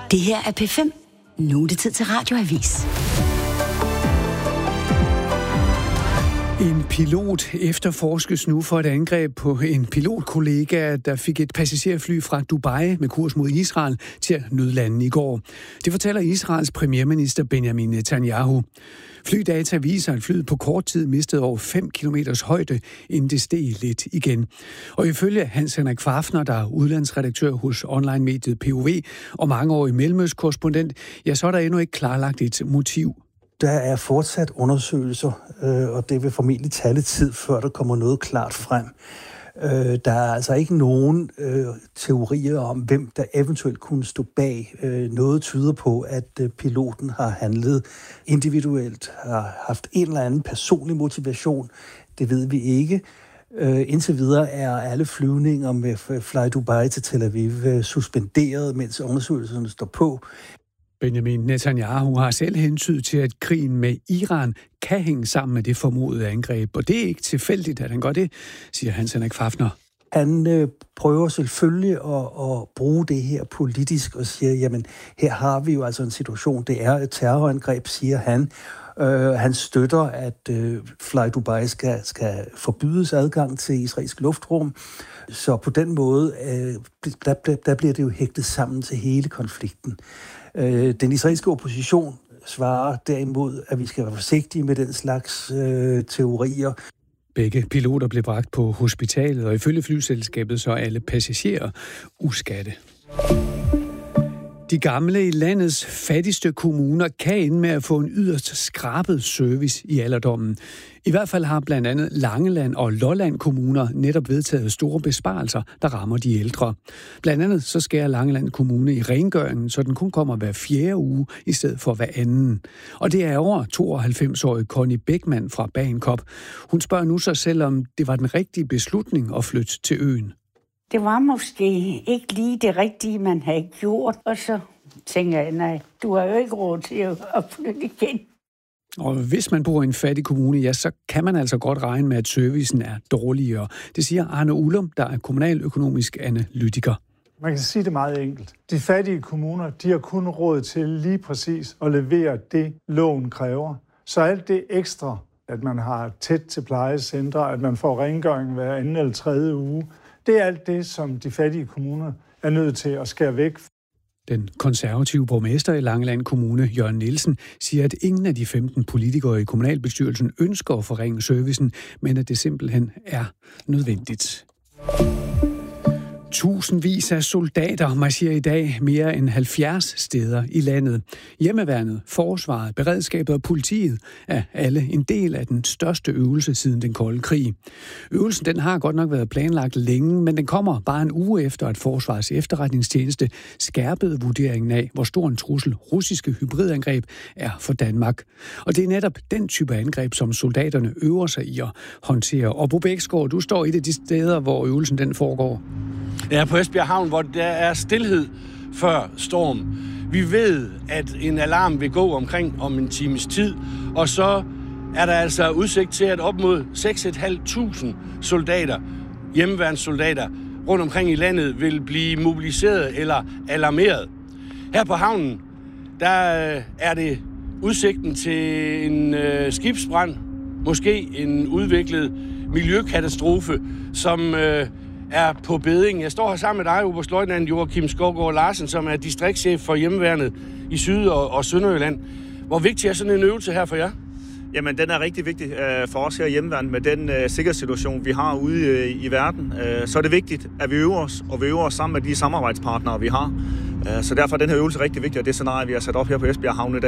Det her er P5. Nu er det tid til radioavis. En pilot efterforskes nu for et angreb på en pilotkollega, der fik et passagerfly fra Dubai med kurs mod Israel til at nødlande i går. Det fortæller Israels premierminister Benjamin Netanyahu. Flydata viser, at flyet på kort tid mistede over 5 kilometers højde, inden det steg lidt igen. Og ifølge Hans Henrik Fafner, der er udlandsredaktør hos online-mediet POV og mangeårig mellemøstkorrespondent, ja, så er der endnu ikke klarlagt et motiv. Der er fortsat undersøgelser, og det vil formentlig tage lidt tid, før der kommer noget klart frem. Der er altså ikke nogen teorier om, hvem der eventuelt kunne stå bag. Noget tyder på, at piloten har handlet individuelt, har haft en eller anden personlig motivation. Det ved vi ikke. Indtil videre er alle flyvninger med Fly Dubai til Tel Aviv suspenderet, mens undersøgelserne står på. Benjamin Netanyahu har selv hentydet til, at krigen med Iran kan hænge sammen med det formodede angreb, og det er ikke tilfældigt, at han gør det, siger Hans Henrik Fafner. Han prøver selvfølgelig at bruge det her politisk og siger, jamen her har vi jo altså en situation, det er et terrorangreb, siger han. Han støtter, at Fly Dubai skal forbydes adgang til israelsk luftrum. Så på den måde, der bliver det jo hægtet sammen til hele konflikten. Den israelske opposition svarer derimod, at vi skal være forsigtige med den slags teorier. Begge piloter blev bragt på hospitalet, og ifølge flyselskabet så er alle passagerer uskatte. De gamle i landets fattigste kommuner kan ende med at få en yderst skrabet service i alderdommen. I hvert fald har blandt andet Langeland og Lolland kommuner netop vedtaget store besparelser, der rammer de ældre. Blandt andet så skærer Langeland Kommune i rengøringen, så den kun kommer hver 4. uge i stedet for hver anden. Og det er over 92-årige Connie Beckmann fra Bagenkop. Hun spørger nu sig selv, om det var den rigtige beslutning at flytte til øen. Det var måske ikke lige det rigtige, man havde gjort. Og så tænker jeg, nej, du har jo ikke råd til at flytte igen. Og hvis man bor i en fattig kommune, ja, så kan man altså godt regne med, at servicen er dårligere. Det siger Arne Ullum, der er kommunaløkonomisk analytiker. Man kan sige det meget enkelt. De fattige kommuner, de har kun råd til lige præcis at levere det, loven kræver. Så alt det ekstra, at man har tæt til plejecentre, at man får rengøring hver anden eller 3. uge, det er alt det, som de fattige kommuner er nødt til at skære væk. Den konservative borgmester i Langeland Kommune, Jørgen Nielsen, siger, at ingen af de 15 politikere i kommunalbestyrelsen ønsker at forringe servicen, men at det simpelthen er nødvendigt. Tusindvis af soldater marcherer i dag mere end 70 steder i landet. Hjemmeværnet, forsvaret, beredskabet og politiet er alle en del af den største øvelse siden den kolde krig. Øvelsen den har godt nok været planlagt længe, men den kommer bare en uge efter, at Forsvarets efterretningstjeneste skærpede vurderingen af, hvor stor en trussel russiske hybridangreb er for Danmark. Og det er netop den type angreb, som soldaterne øver sig i at håndtere. Og Bo Bæksgaard, du står et af de steder, hvor øvelsen den foregår. Ja, på Esbjerg Havn, hvor der er stilhed før storm. Vi ved, at en alarm vil gå om en times tid, og så er der altså udsigt til, at op mod 6.500 soldater, hjemmeværnssoldater, rundt omkring i landet vil blive mobiliseret eller alarmeret. Her på havnen, der er det udsigten til en skibsbrand, måske en udviklet miljøkatastrofe, som er på beding. Jeg står her sammen med dig, oberstløjtnant Joachim Skovgaard Larsen, som er distriktschef for hjemmeværnet i Syd- og Sønderjylland. Hvor vigtig er sådan en øvelse her for jer? Jamen, den er rigtig vigtig for os her i hjemmeværnet med den sikkerhedssituation, vi har ude i verden. Så er det vigtigt, at vi øver os, og vi øver os sammen med de samarbejdspartnere, vi har. Så derfor er den her øvelse rigtig vigtig, og det scenarie, vi har sat op her på Esbjerg Havn i dag.